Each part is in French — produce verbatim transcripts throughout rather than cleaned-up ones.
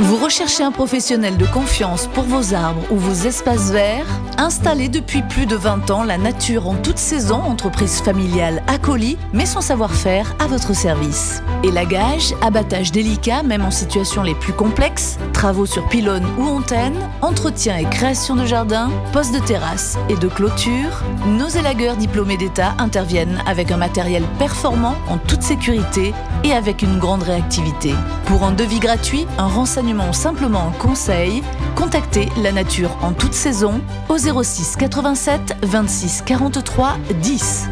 Vous recherchez un professionnel de confiance pour vos arbres ou vos espaces verts? Installée depuis plus de vingt ans, La Nature en toute saison, entreprise familiale accolie, met son savoir-faire à votre service. Élagage, abattage délicat, même en situation les plus complexes, travaux sur pylônes ou antennes, entretien et création de jardins, postes de terrasse et de clôture, nos élagueurs diplômés d'État interviennent avec un matériel performant en toute sécurité et avec une grande réactivité. Pour un devis gratuit, un renseignement ou simplement un conseil, contactez La Nature en toute saison au zéro six quatre-vingt-sept vingt-six quarante-trois dix.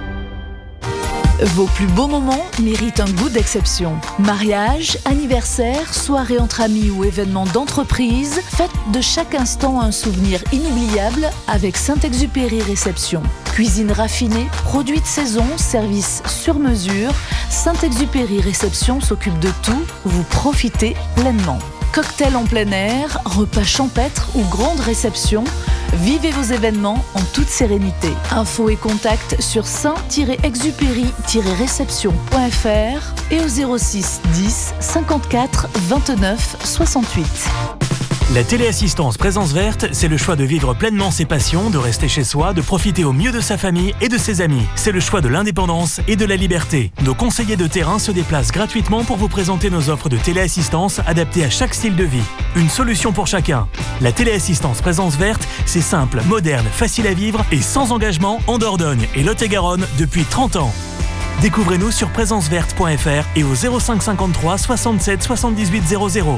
Vos plus beaux moments méritent un goût d'exception. Mariage, anniversaire, soirée entre amis ou événements d'entreprise, faites de chaque instant un souvenir inoubliable avec Saint-Exupéry Réception. Cuisine raffinée, produits de saison, service sur mesure, Saint-Exupéry Réception s'occupe de tout, vous profitez pleinement. Cocktail en plein air, repas champêtre ou grande réception, vivez vos événements en toute sérénité. Infos et contacts sur saint tiret exupéry tiret réception point f r et au zéro six dix cinquante-quatre vingt-neuf soixante-huit. La téléassistance Présence Verte, c'est le choix de vivre pleinement ses passions, de rester chez soi, de profiter au mieux de sa famille et de ses amis. C'est le choix de l'indépendance et de la liberté. Nos conseillers de terrain se déplacent gratuitement pour vous présenter nos offres de téléassistance adaptées à chaque style de vie. Une solution pour chacun. La téléassistance Présence Verte, c'est simple, moderne, facile à vivre et sans engagement en Dordogne et Lot-et-Garonne depuis trente ans. Découvrez-nous sur présence verte point f r et au zéro cinq cinquante-trois soixante-sept soixante-dix-huit zéro zéro.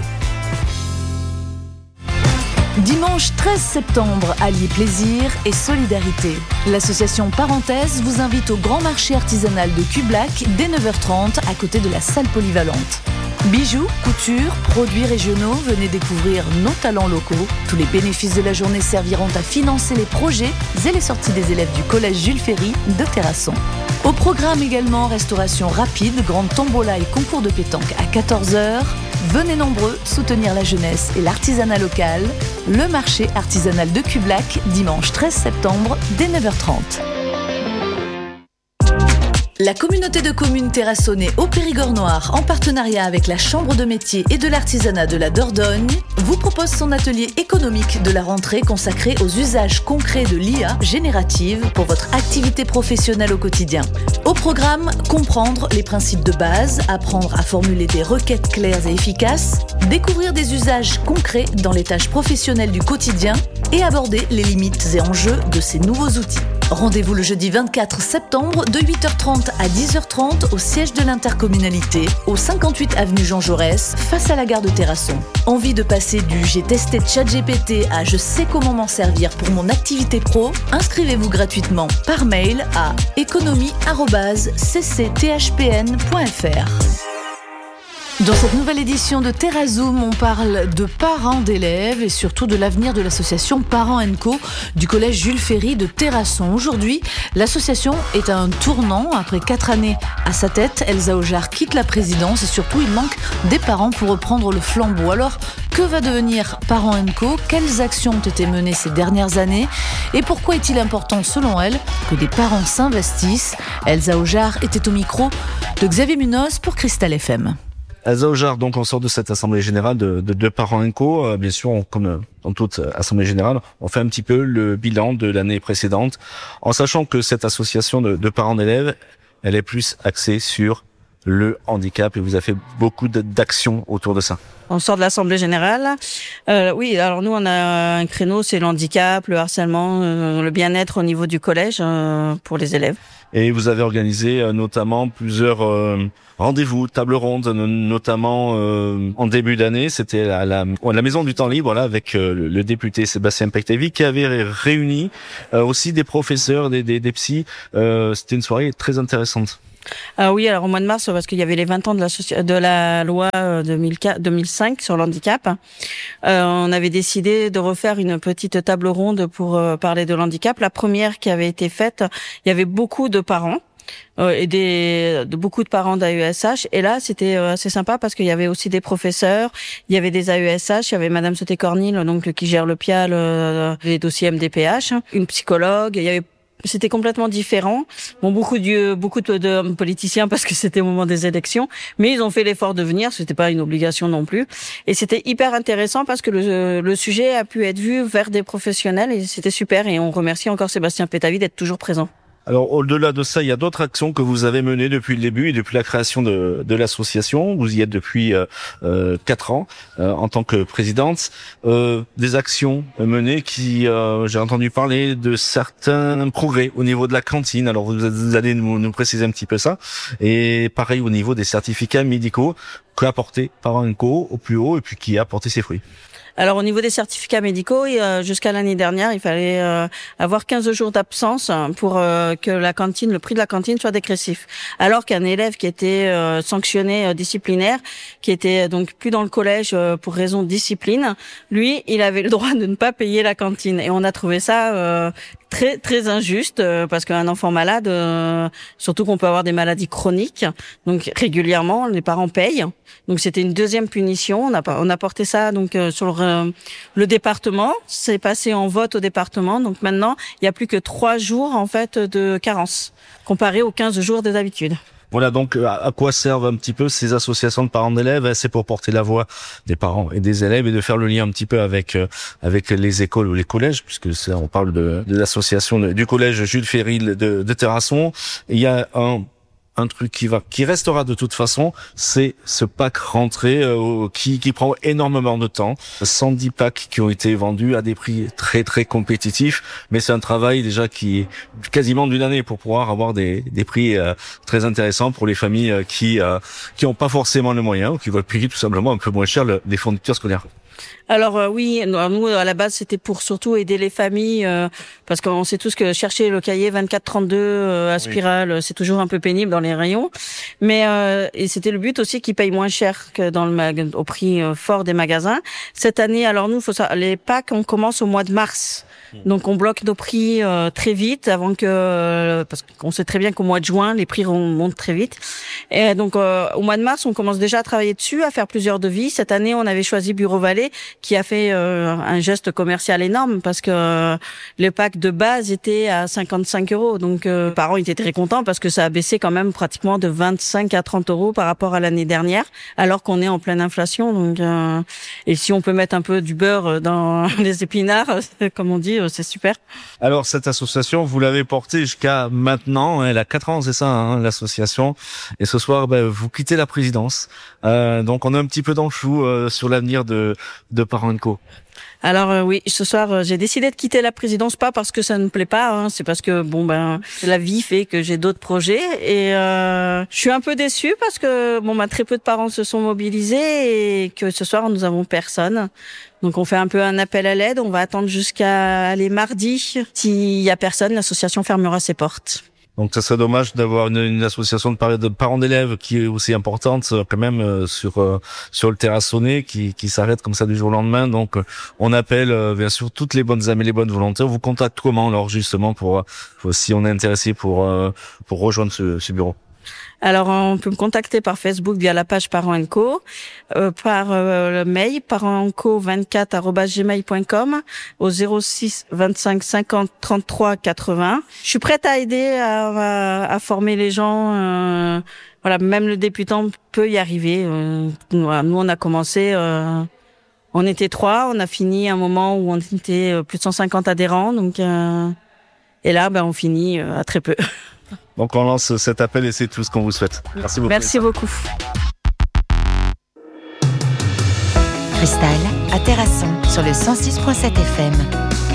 Dimanche treize septembre, alliez plaisir et solidarité. L'association Parenthèse vous invite au grand marché artisanal de Cublac dès neuf heures trente à côté de la salle polyvalente. Bijoux, couture, produits régionaux, venez découvrir nos talents locaux. Tous les bénéfices de la journée serviront à financer les projets et les sorties des élèves du collège Jules Ferry de Terrasson. Au programme également, restauration rapide, grande tombola et concours de pétanque à quatorze heures. Venez nombreux soutenir la jeunesse et l'artisanat local. Le marché artisanal de Cublac, dimanche treize septembre, dès neuf heures trente. La communauté de communes terrassonnée au Périgord Noir, en partenariat avec la Chambre de métier et de l'artisanat de la Dordogne, vous propose son atelier économique de la rentrée consacré aux usages concrets de l'I A générative pour votre activité professionnelle au quotidien. Au programme, comprendre les principes de base, apprendre à formuler des requêtes claires et efficaces, découvrir des usages concrets dans les tâches professionnelles du quotidien et aborder les limites et enjeux de ces nouveaux outils. Rendez-vous le jeudi vingt-quatre septembre de huit heures trente à dix heures trente au siège de l'intercommunalité, au cinquante-huit avenue Jean Jaurès, face à la gare de Terrasson. Envie de passer du « j'ai testé ChatGPT » à « je sais comment m'en servir pour mon activité pro » ? Inscrivez-vous gratuitement par mail à économie arobase c c t h p n point f r. Dans cette nouvelle édition de TerraZoom, on parle de parents d'élèves et surtout de l'avenir de l'association Parents and Co du collège Jules Ferry de Terrasson. Aujourd'hui, l'association est à un tournant. Après quatre années à sa tête, Elsa Aujar quitte la présidence et surtout, il manque des parents pour reprendre le flambeau. Alors, que va devenir Parents and Co ? Quelles actions ont été menées ces dernières années ? Et pourquoi est-il important, selon elle, que des parents s'investissent ? Elsa Aujar était au micro de Xavier Munoz pour Cristal F M. Elsa Aujar, donc on sort de cette assemblée générale de, de, de Parents and Co. Euh, bien sûr, on, comme dans toute assemblée générale, on fait un petit peu le bilan de l'année précédente, en sachant que cette association de, de parents d'élèves, elle est plus axée sur le handicap et vous avez fait beaucoup de, d'actions autour de ça. On sort de l'Assemblée générale. Euh, oui, alors nous, on a un créneau, c'est le handicap, le harcèlement, euh, le bien-être au niveau du collège euh, pour les élèves. Et vous avez organisé euh, notamment plusieurs euh, rendez-vous, tables rondes, notamment euh, en début d'année. C'était à la, à la Maison du Temps Libre, là, avec euh, le député Sébastien Pectavi, qui avait réuni euh, aussi des professeurs, des, des, des psys. Euh, c'était une soirée très intéressante. Ah oui, alors au mois de mars, parce qu'il y avait les vingt ans de la, de la loi deux mille quatre, deux mille cinq sur le handicap, euh, on avait décidé de refaire une petite table ronde pour euh, parler de l'handicap. La première qui avait été faite, il y avait beaucoup de parents. Euh, et des de beaucoup de parents d'A E S H, et là c'était euh, assez sympa parce qu'il y avait aussi des professeurs, il y avait des A E S H, il y avait Madame Sauté-Cornille donc qui gère le P I A L, euh, les dossiers M D P H, une psychologue, il y avait C'était complètement différent. Bon, beaucoup de beaucoup de, de politiciens parce que c'était au moment des élections, mais ils ont fait l'effort de venir. C'était pas une obligation non plus. Et c'était hyper intéressant parce que le, le sujet a pu être vu vers des professionnels et c'était super. Et on remercie encore Sébastien Pétavy d'être toujours présent. Alors, au-delà de ça, il y a d'autres actions que vous avez menées depuis le début et depuis la création de, de l'association. Vous y êtes depuis euh, euh, quatre ans euh, en tant que présidente. Euh, des actions menées qui, euh, j'ai entendu parler de certains progrès au niveau de la cantine. Alors, vous, vous allez nous, nous préciser un petit peu ça. Et pareil au niveau des certificats médicaux qu'a apporté Parents and Co au plus haut et puis qui a apporté ses fruits. Alors au niveau des certificats médicaux, euh, jusqu'à l'année dernière, il fallait euh, avoir quinze jours d'absence pour euh, que la cantine, le prix de la cantine soit dégressif. Alors qu'un élève qui était euh, sanctionné euh, disciplinaire, qui était donc plus dans le collège euh, pour raison de discipline, lui, il avait le droit de ne pas payer la cantine. Et on a trouvé ça euh, très très injuste euh, parce qu'un enfant malade, euh, surtout qu'on peut avoir des maladies chroniques, donc régulièrement les parents payent. Donc c'était une deuxième punition. On a on a porté ça donc euh, sur le, le département. C'est passé en vote au département. Donc maintenant il y a plus que trois jours en fait de carence comparé aux quinze jours de d'habitude. Voilà donc à quoi servent un petit peu ces associations de parents d'élèves. C'est pour porter la voix des parents et des élèves et de faire le lien un petit peu avec avec les écoles ou les collèges, puisque ça, on parle de, de l'association de, du collège Jules Ferry de, de Terrasson. Il y a un un truc qui va, qui restera de toute façon, c'est ce pack rentré euh, qui, qui prend énormément de temps. cent dix packs qui ont été vendus à des prix très très compétitifs, mais c'est un travail déjà qui est quasiment d'une année pour pouvoir avoir des, des prix euh, très intéressants pour les familles euh, qui euh, qui n'ont pas forcément les moyens ou qui veulent payer tout simplement un peu moins cher le, les fournitures scolaires. Alors euh, oui, nous à la base c'était pour surtout aider les familles euh, parce qu'on sait tous que chercher le cahier vingt-quatre trente-deux euh, à spirale, oui, c'est toujours un peu pénible dans les rayons. Mais euh, et c'était le but aussi qu'ils payent moins cher que dans le mag- au prix euh, fort des magasins. Cette année, alors nous, faut ça, les packs, on commence au mois de mars. Donc on bloque nos prix euh, très vite avant que euh, parce qu'on sait très bien qu'au mois de juin les prix montent très vite. Et donc euh, au mois de mars on commence déjà à travailler dessus, à faire plusieurs devis. Cette année on avait choisi Bureau Vallée qui a fait euh, un geste commercial énorme parce que euh, le pack de base était à cinquante-cinq euros. Donc euh, les parents étaient très contents parce que ça a baissé quand même pratiquement de vingt-cinq à trente euros par rapport à l'année dernière, alors qu'on est en pleine inflation. Donc euh, et si on peut mettre un peu du beurre dans les épinards, comme on dit, c'est super. Alors cette association, vous l'avez portée jusqu'à maintenant, elle a quatre ans, c'est ça, hein, l'association. Et ce soir, ben, vous quittez la présidence. Euh, donc on est un petit peu dans le flou euh, sur l'avenir de, de Parents and Co. Alors euh, oui, ce soir euh, j'ai décidé de quitter la présidence, pas parce que ça ne me plaît pas, hein, c'est parce que bon ben la vie fait que j'ai d'autres projets et euh, je suis un peu déçue parce que bon ben très peu de parents se sont mobilisés et que ce soir nous avons personne. Donc on fait un peu un appel à l'aide, on va attendre jusqu'à aller mardi. S'il y a personne, l'association fermera ses portes. Donc ça serait dommage d'avoir une, une association de, par, de parents d'élèves qui est aussi importante quand même euh, sur euh, sur le Terrassonnais qui qui s'arrête comme ça du jour au lendemain. Donc euh, on appelle euh, bien sûr toutes les bonnes âmes et les bonnes volontés. On vous contacte comment alors justement pour, pour si on est intéressé pour euh, pour rejoindre ce, ce bureau? Alors, on peut me contacter par Facebook via la page Parents and Co, euh, par euh, le mail parentsandco vingt-quatre arobase gmail point com au zéro six vingt-cinq cinquante trente-trois quatre-vingts. Je suis prête à aider à, à, à former les gens. Euh, voilà, même le débutant peut y arriver. Euh, nous, on a commencé, euh, on était trois, on a fini à un moment où on était plus de cent cinquante adhérents. Donc, euh, et là, ben, on finit euh, à très peu. Donc on lance cet appel et c'est tout ce qu'on vous souhaite. Merci beaucoup. Merci beaucoup. Cristal à Terrasson sur le cent six virgule sept F M.